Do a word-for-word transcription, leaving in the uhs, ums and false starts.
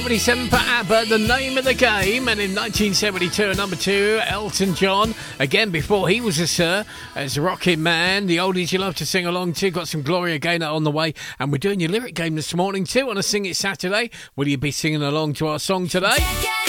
seventy-seven for ABBA, The Name of the Game. And in nineteen seventy-two, number two, Elton John. Again, before he was a Sir, as Rockin' Man. The oldies you love to sing along to. Got some Gloria Gaynor on the way. And we're doing your lyric game this morning too on a Sing It Saturday. Will you be singing along to our song today?